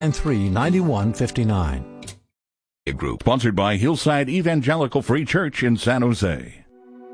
and 39159. A group sponsored by Hillside Evangelical Free Church in San Jose.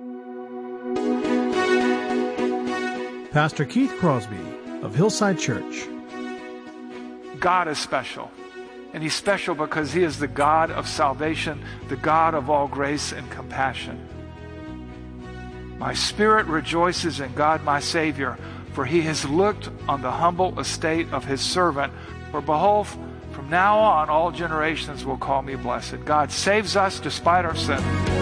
Pastor Keith Crosby of Hillside Church. God is special. And He's special because He is the God of salvation, the God of all grace and compassion. My spirit rejoices in God my Savior, for He has looked on the humble estate of His servant. For behold, from now on all generations will call me blessed. God saves us despite our sin.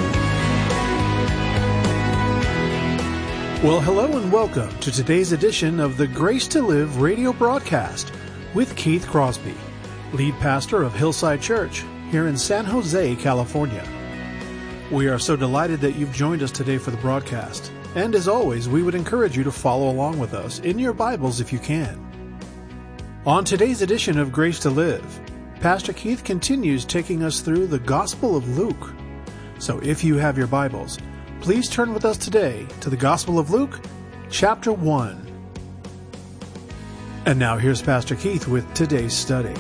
Well, hello and welcome to today's edition of the Grace to Live radio broadcast with Keith Crosby, lead pastor of Hillside Church here in San Jose, California. We are so delighted that you've joined us today for the broadcast. And as always, we would encourage you to follow along with us in your Bibles if you can. On today's edition of Grace to Live, Pastor Keith continues taking us through the Gospel of Luke. So if you have your Bibles, please turn with us today to the Gospel of Luke, chapter 1. And now here's Pastor Keith with today's study.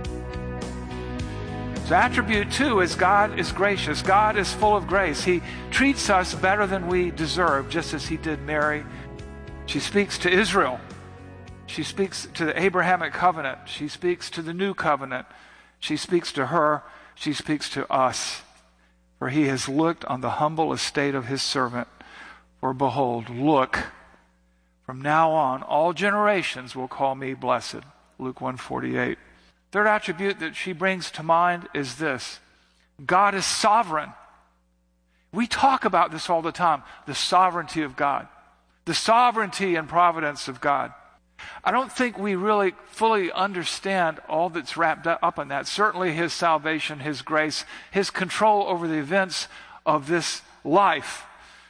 So attribute 2 is God is gracious. God is full of grace. He treats us better than we deserve, just as He did Mary. She speaks to Israel. She speaks to the Abrahamic covenant. She speaks to the new covenant. She speaks to her. She speaks to us. For He has looked on the humble estate of His servant. For behold, look, from now on all generations will call me blessed. Luke 1:48. Third attribute that she brings to mind is this: God is sovereign. We talk about this all the time, the sovereignty of God, the sovereignty and providence of God. I don't think we really fully understand all that's wrapped up in that. Certainly His salvation, His grace, His control over the events of this life.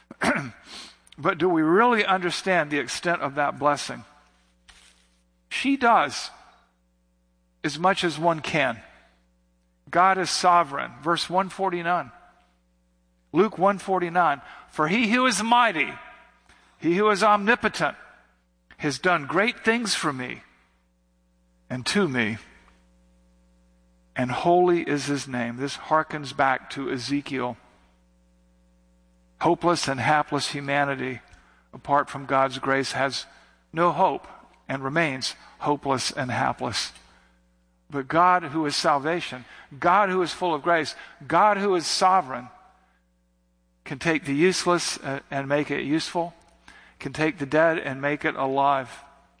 But do we really understand the extent of that blessing? She does, as much as one can. God is sovereign. Verse 149. Luke 149. For He who is mighty, He who is omnipotent, has done great things for me and to me, and holy is His name. This harkens back to Ezekiel. Hopeless and hapless humanity, apart from God's grace, has no hope and remains hopeless and hapless. But God, who is salvation, God who is full of grace, God who is sovereign, can take the useless and make it useful, can take the dead and make it alive,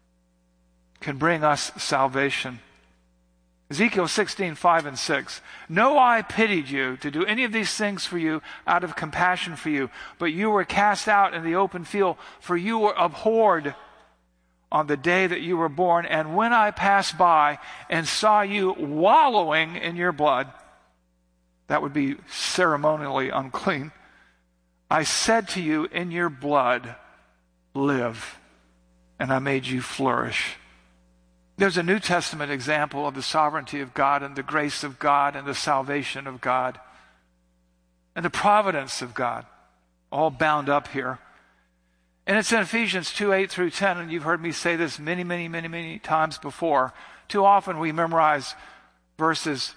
can bring us salvation. Ezekiel 16:5 and 6. No eye pitied you to do any of these things for you out of compassion for you, but you were cast out in the open field, for you were abhorred on the day that you were born. And when I passed by and saw you wallowing in your blood, that would be ceremonially unclean, I said to you, in your blood live, and I made you flourish. There's a New Testament example of the sovereignty of God and the grace of God and the salvation of God and the providence of God, all bound up here. And it's in Ephesians 2:8 through 10, and you've heard me say this many times before. Too often we memorize verses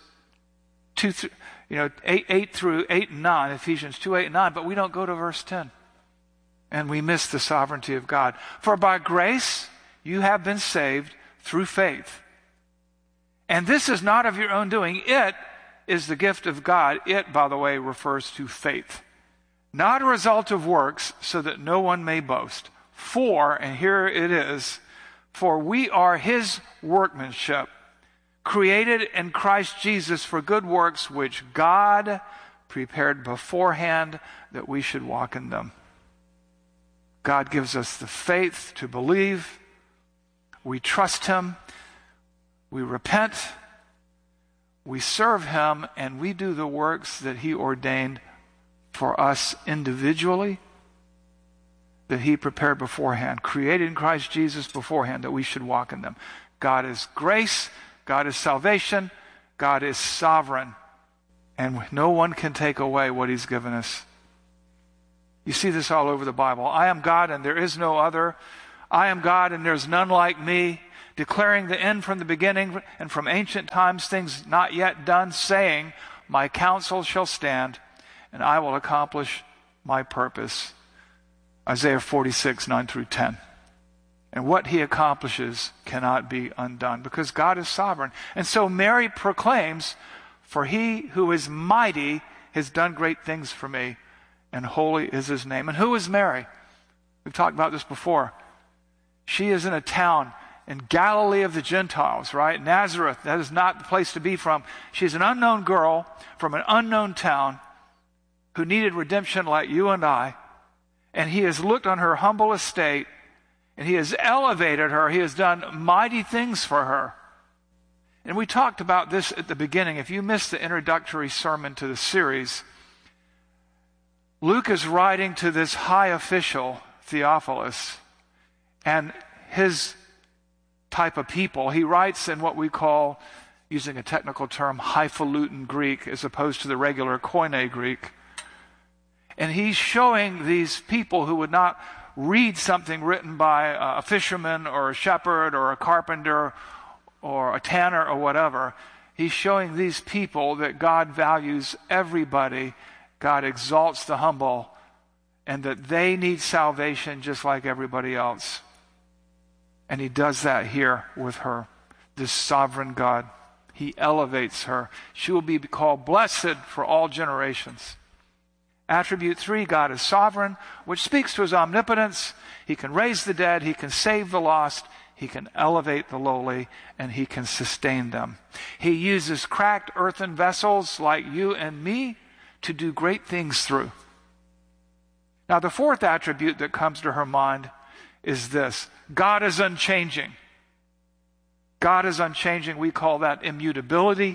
8 through 8 and 9, Ephesians 2:8 and 9, but we don't go to verse 10. And we miss the sovereignty of God. For by grace you have been saved through faith. And this is not of your own doing. It is the gift of God. It, by the way, refers to faith. Not a result of works, so that no one may boast. For, and here it is, for we are His workmanship, created in Christ Jesus for good works, which God prepared beforehand that we should walk in them. God gives us the faith to believe. We trust Him. We repent. We serve Him, and we do the works that He ordained for us individually, that He prepared beforehand, created in Christ Jesus beforehand, that we should walk in them. God is grace. God is salvation. God is sovereign. And no one can take away what He's given us. You see this all over the Bible. I am God and there is no other. I am God and there's none like me. declaring the end from the beginning and from ancient times things not yet done, saying, my counsel shall stand, and I will accomplish my purpose. Isaiah 46, 9 through 10. And what he accomplishes cannot be undone, because God is sovereign. And so Mary proclaims, for he who is mighty has done great things for me, and holy is his name. And who is Mary? We've talked about this before. She is in a town in Galilee of the Gentiles, right? Nazareth, that is not the place to be from. She's an unknown girl from an unknown town who needed redemption like you and I. And he has looked on her humble estate, and he has elevated her. He has done mighty things for her. And we talked about this at the beginning. If you missed the introductory sermon to the series, Luke is writing to this high official, Theophilus, and his type of people. He writes in what we call, using a technical term, highfalutin Greek, as opposed to the regular Koine Greek. And he's showing these people who would not read something written by a fisherman or a shepherd or a carpenter or a tanner or whatever. He's showing these people that God values everybody, God exalts the humble, and that they need salvation just like everybody else. And he does that here with her, this sovereign God. He elevates her. She will be called blessed for all generations. Attribute 3, God is sovereign, which speaks to his omnipotence. He can raise the dead. He can save the lost. He can elevate the lowly, and he can sustain them. He uses cracked earthen vessels like you and me to do great things through. Now, the fourth attribute that comes to her mind is this: God is unchanging. God is unchanging. We call that immutability.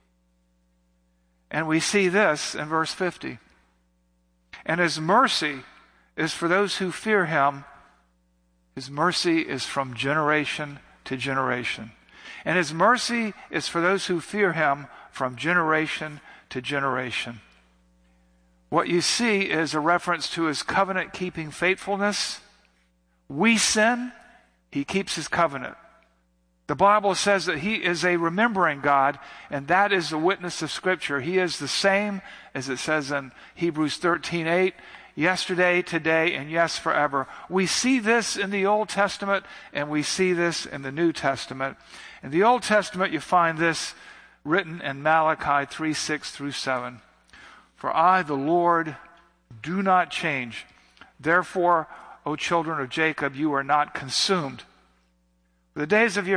And we see this in verse 50. And his mercy is for those who fear him. His mercy is from generation to generation. And his mercy is for those who fear him from generation to generation. What you see is a reference to his covenant-keeping faithfulness. We sin, he keeps his covenant. The Bible says that he is a remembering God, and that is the witness of Scripture. He is the same, as it says in Hebrews 13:8, yesterday, today, and yes, forever. We see this in the Old Testament, and we see this in the New Testament. In the Old Testament, you find this written in Malachi 3:6 through 7. For I, the Lord, do not change. Therefore, O children of Jacob, you are not consumed. From the days of your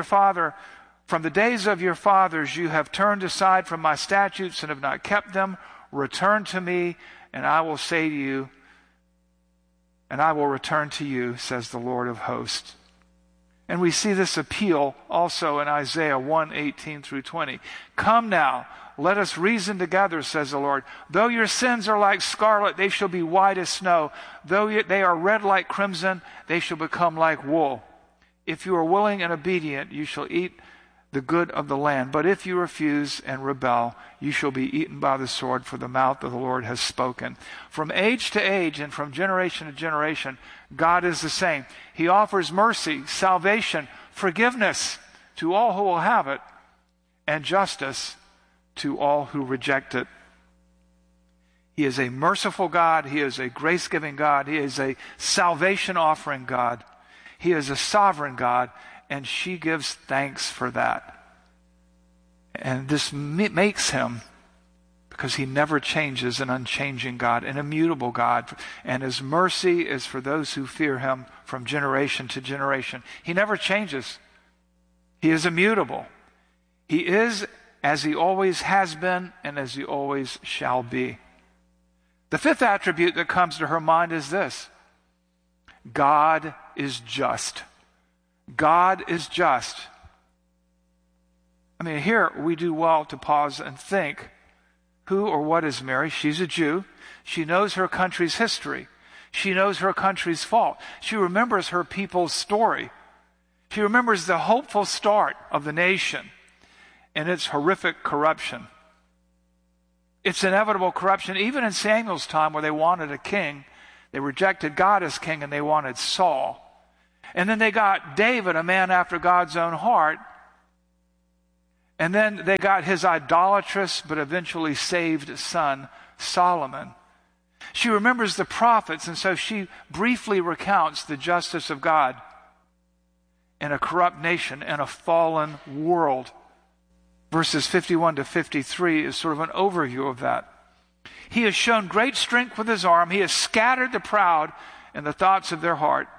fathers you have turned aside from my statutes and have not kept them. Return to me, and I will say to you, and I will return to you, says the Lord of hosts. And we see this appeal also in Isaiah 1:18 through 20. Come now, let us reason together, says the Lord. Though your sins are like scarlet, they shall be white as snow. Though they are red like crimson, they shall become like wool. If you are willing and obedient, you shall eat the good of the land. But if you refuse and rebel, you shall be eaten by the sword, for the mouth of the Lord has spoken. From age to age and from generation to generation, God is the same. He offers mercy, salvation, forgiveness to all who will have it, and justice to all who reject it. He is a merciful God. He is a grace-giving God. He is a salvation-offering God. He is a sovereign God, and she gives thanks for that. And this makes him, because he never changes, an unchanging God, an immutable God. And his mercy is for those who fear him from generation to generation. He never changes. He is immutable. He is as he always has been and as he always shall be. The fifth attribute that comes to her mind is this: God is just. God is just. I mean, here we do well to pause and think, who or what is Mary? She's a Jew. She knows her country's history. She knows her country's fault. She remembers her people's story. She remembers the hopeful start of the nation and its horrific corruption. Its inevitable corruption, even in Samuel's time where they wanted a king. They rejected God as king and they wanted Saul. And then they got David, a man after God's own heart. And then they got his idolatrous but eventually saved son, Solomon. She remembers the prophets, and so she briefly recounts the justice of God in a corrupt nation and a fallen world. Verses 51 to 53 is sort of an overview of that. He has shown great strength with his arm. He has scattered the proud in the thoughts of their heart.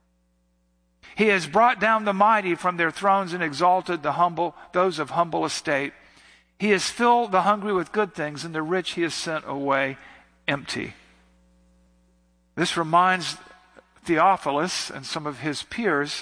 He has brought down the mighty from their thrones and exalted the humble, those of humble estate. He has filled the hungry with good things, and the rich he has sent away empty. This reminds Theophilus and some of his peers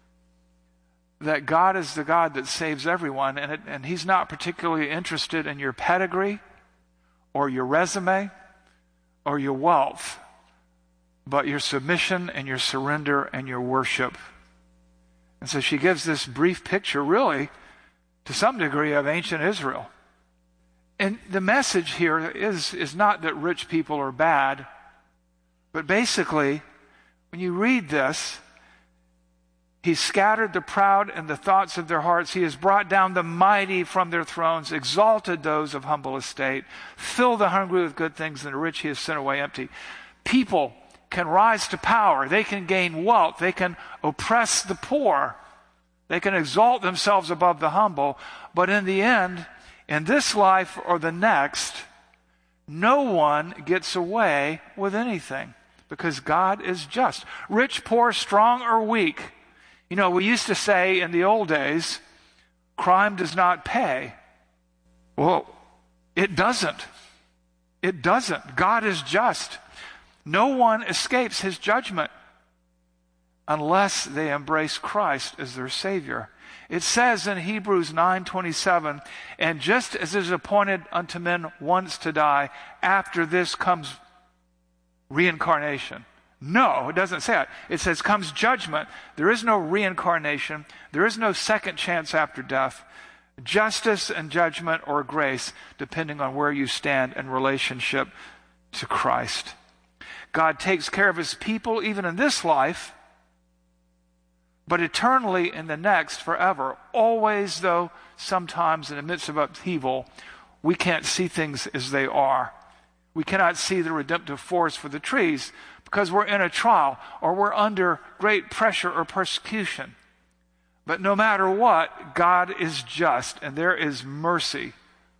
that God is the God that saves everyone, and he's not particularly interested in your pedigree or your resume or your wealth, but your submission and your surrender and your worship. And so she gives this brief picture, really, to some degree, of ancient Israel. And the message here is not that rich people are bad, but basically, when you read this, he scattered the proud in the thoughts of their hearts. He has brought down the mighty from their thrones, exalted those of humble estate, filled the hungry with good things, and the rich he has sent away empty. People can rise to power. They can gain wealth. They can oppress the poor. They can exalt themselves above the humble. But in the end, in this life or the next, no one gets away with anything because God is just. Rich, poor, strong, or weak. You know, we used to say in the old days, crime does not pay. Well, it doesn't. It doesn't. God is just. No one escapes his judgment unless they embrace Christ as their Savior. It says in Hebrews 9:27, and just as it is appointed unto men once to die, after this comes reincarnation. No, it doesn't say it. It says comes judgment. There is no reincarnation. There is no second chance after death. Justice and judgment or grace, depending on where you stand in relationship to Christ. God takes care of his people even in this life, but eternally in the next, forever. Always, though, sometimes in the midst of upheaval, we can't see things as they are. We cannot see the redemptive force for the trees because we're in a trial or we're under great pressure or persecution. But no matter what, God is just and there is mercy.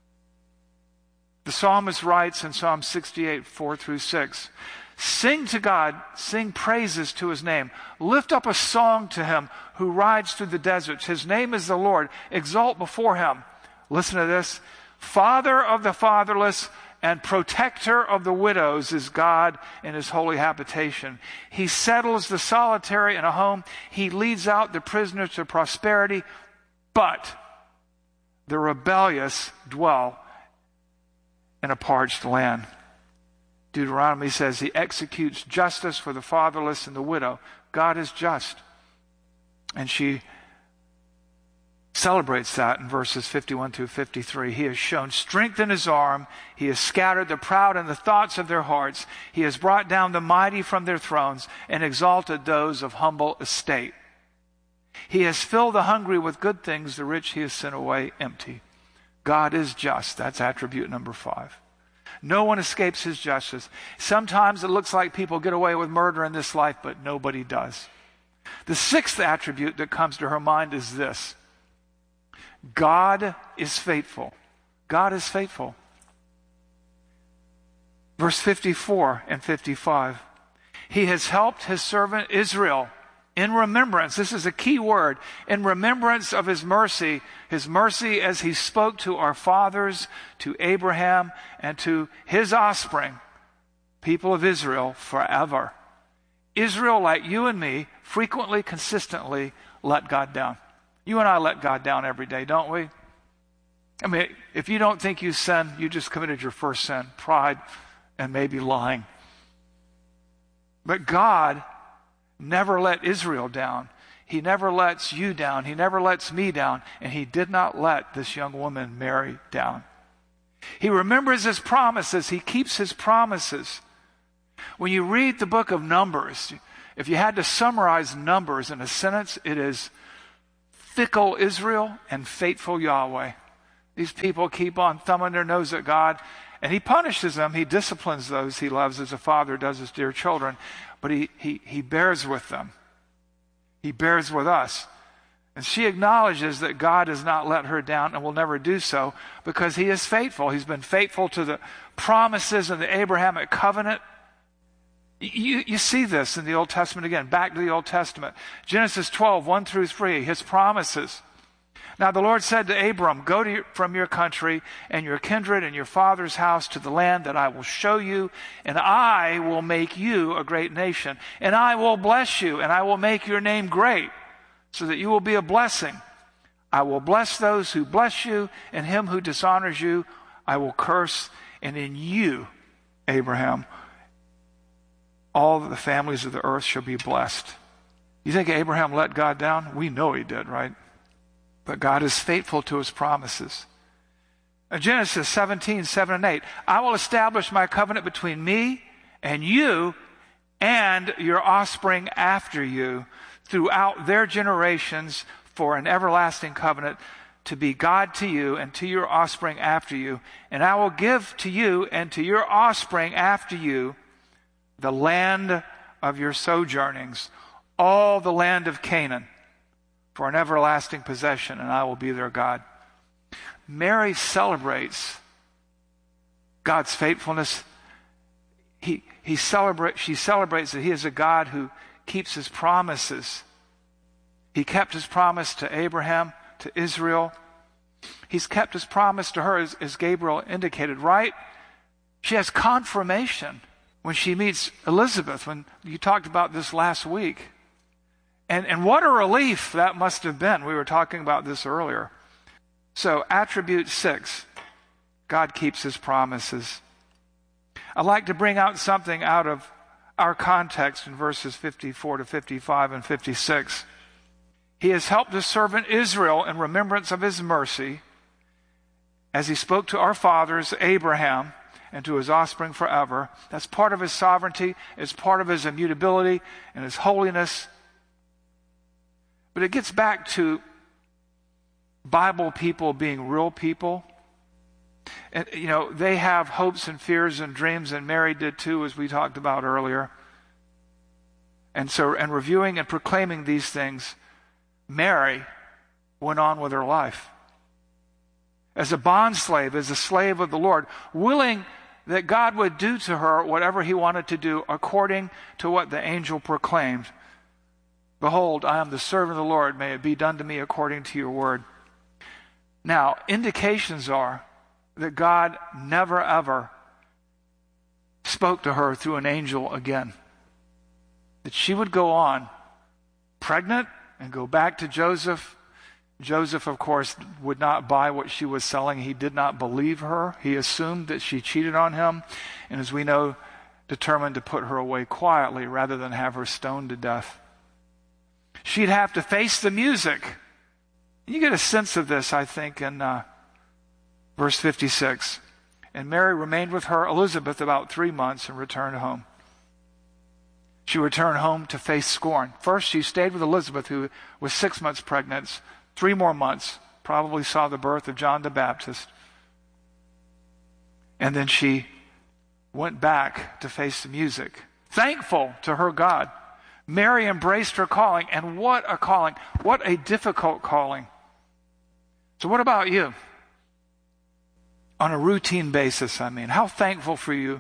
The psalmist writes in Psalm 68, 4-6, sing to God, sing praises to his name. Lift up a song to him who rides through the deserts. His name is the Lord. Exalt before him. Listen to this. Father of the fatherless and protector of the widows is God in his holy habitation. He settles the solitary in a home. He leads out the prisoners to prosperity, but the rebellious dwell in a parched land. Deuteronomy says he executes justice for the fatherless and the widow. God is just. And she celebrates that in verses 51-53. He has shown strength in his arm. He has scattered the proud in the thoughts of their hearts. He has brought down the mighty from their thrones and exalted those of humble estate. He has filled the hungry with good things. The rich he has sent away empty. God is just. That's attribute number 5. No one escapes his justice. Sometimes it looks like people get away with murder in this life, but nobody does. The 6th attribute that comes to her mind is this. God is faithful. God is faithful. Verse 54 and 55. He has helped his servant Israel in remembrance. This is a key word. In remembrance of his mercy as he spoke to our fathers, to Abraham, and to his offspring, people of Israel, forever. Israel, like you and me, frequently, consistently let God down. You and I let God down every day, don't we? I mean, if you don't think you sin, you just committed your first sin, pride and maybe lying. But God never let Israel down. He never lets you down. He never lets me down. And he did not let this young woman, Mary, down. He remembers his promises. He keeps his promises. When you read the book of Numbers, If you had to summarize Numbers in a sentence, it is fickle Israel and faithful Yahweh. These people keep on thumbing their nose at God, and he punishes them. He disciplines those he loves as a father does his dear children, but he bears with them. He bears with us. And she acknowledges that God has not let her down and will never do so because he is faithful. He's been faithful to the promises of the Abrahamic covenant. You see this in the Old Testament again. Back to the Old Testament. Genesis 12, 1 through 3, his promises. Now the Lord said to Abram, go from your country and your kindred and your father's house to the land that I will show you, and I will make you a great nation. And I will bless you, and I will make your name great, so that you will be a blessing. I will bless those who bless you, and him who dishonors you I will curse. And in you, Abraham, all the families of the earth shall be blessed. You think Abraham let God down? We know he did, right? But God is faithful to his promises. In Genesis 17, 7 and 8, I will establish my covenant between me and you and your offspring after you throughout their generations for an everlasting covenant to be God to you and to your offspring after you. And I will give to you and to your offspring after you the land of your sojournings, all the land of Canaan, for an everlasting possession, and I will be their God. Mary celebrates God's faithfulness. She celebrates that he is a God who keeps his promises. He kept his promise to Abraham, to Israel. He's kept his promise to her, as Gabriel indicated, right? She has confirmation when she meets Elizabeth, when you talked about this last week. And what a relief that must have been. We were talking about this earlier. So, attribute 6, God keeps his promises. I'd like to bring out something out of our context in verses 54 to 55 and 56. He has helped his servant Israel in remembrance of his mercy, as he spoke to our fathers, Abraham, and to his offspring forever. That's part of his sovereignty. It's part of his immutability and his holiness. But it gets back to Bible people being real people. And, they have hopes and fears and dreams, and Mary did too, as we talked about earlier. And reviewing and proclaiming these things, Mary went on with her life. As a bondslave, as a slave of the Lord, willing that God would do to her whatever he wanted to do according to what the angel proclaimed. Behold, I am the servant of the Lord. May it be done to me according to your word. Now, indications are that God never ever spoke to her through an angel again. That she would go on pregnant and go back to Joseph. Joseph, of course, would not buy what she was selling. He did not believe her. He assumed that she cheated on him. And as we know, determined to put her away quietly rather than have her stoned to death. She'd have to face the music. You get a sense of this, I think, in verse 56. And Mary remained with her, Elizabeth, about 3 months and returned home. She returned home to face scorn. First, she stayed with Elizabeth, who was 6 months pregnant. 3 more months, probably saw the birth of John the Baptist. And then she went back to face the music, thankful to her God. Mary embraced her calling, and what a calling. What a difficult calling. So what about you? On a routine basis, how thankful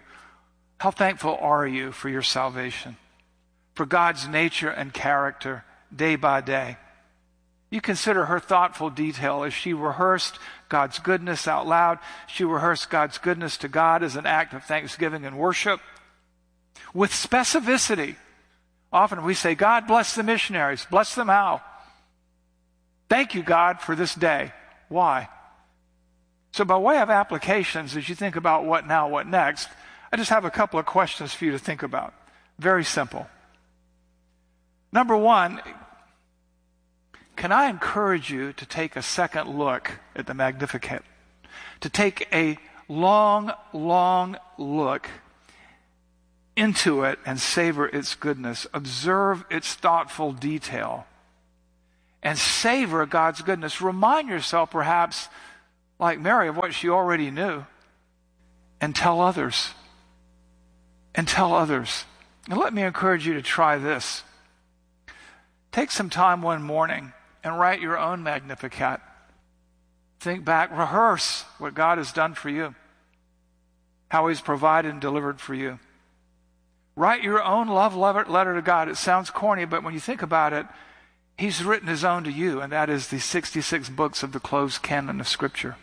are you for your salvation? For God's nature and character day by day? You consider her thoughtful detail as she rehearsed God's goodness out loud. She rehearsed God's goodness to God as an act of thanksgiving and worship with specificity. Often we say, God bless the missionaries. Bless them how? Thank you, God, for this day. Why? So by way of applications, as you think about what now, what next, I just have a couple of questions for you to think about. Very simple. Number one, can I encourage you to take a second look at the Magnificat? To take a long, long look into it and savor its goodness. Observe its thoughtful detail and savor God's goodness. Remind yourself, perhaps, like Mary, of what she already knew, and tell others. And tell others. And let me encourage you to try this. Take some time one morning and write your own Magnificat. Think back, rehearse what God has done for you, how He's provided and delivered for you. Write your own love letter to God. It sounds corny, but when you think about it, He's written His own to you, and that is the 66 books of the closed canon of Scripture.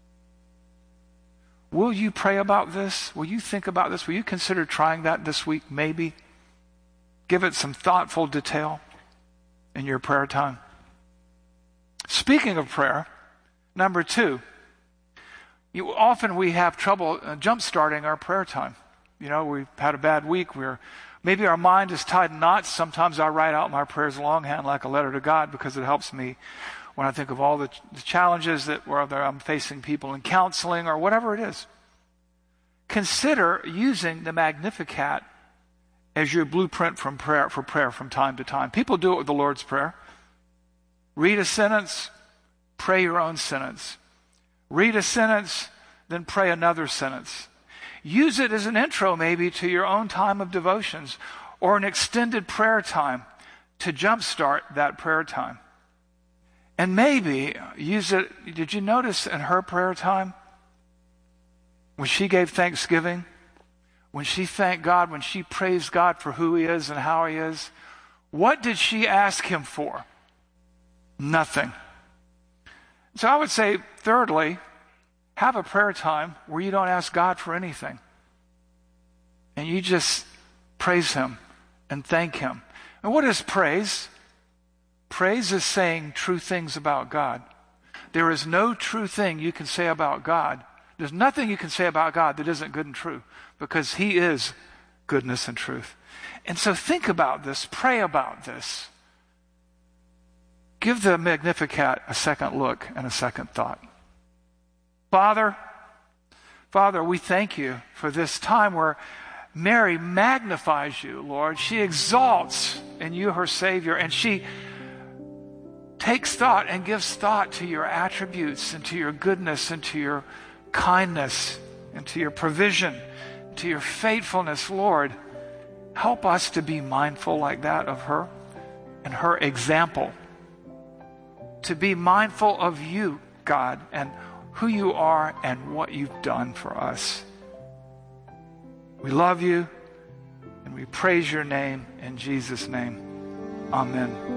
Will you pray about this? Will you think about this? Will you consider trying that this week, maybe? Give it some thoughtful detail in your prayer time. Speaking of prayer, number 2, often we have trouble jump-starting our prayer time. You know, we've had a bad week. Maybe our mind is tied in knots. Sometimes I write out my prayers longhand like a letter to God because it helps me when I think of all the challenges whether I'm facing people in counseling or whatever it is. Consider using the Magnificat as your blueprint for prayer from time to time. People do it with the Lord's Prayer. Read a sentence, pray your own sentence. Read a sentence, then pray another sentence. Use it as an intro maybe to your own time of devotions or an extended prayer time to jumpstart that prayer time. And maybe use it, did you notice in her prayer time, when she gave thanksgiving, when she thanked God, when she praised God for who He is and how He is, what did she ask Him for? Nothing. So I would say, thirdly, have a prayer time where you don't ask God for anything. And you just praise Him and thank Him. And what is praise? Praise is saying true things about God. There is no true thing you can say about God. There's nothing you can say about God that isn't good and true, because He is goodness and truth. And so think about this, pray about this. Give the Magnificat a second look and a second thought. Father, we thank You for this time where Mary magnifies You, Lord. She exalts in You, her Savior, and she takes thought and gives thought to Your attributes and to Your goodness and to Your kindness and to Your provision, to Your faithfulness, Lord. Help us to be mindful like that of her and her example. To be mindful of You, God, and who You are and what You've done for us. We love You and we praise Your name in Jesus' name. Amen.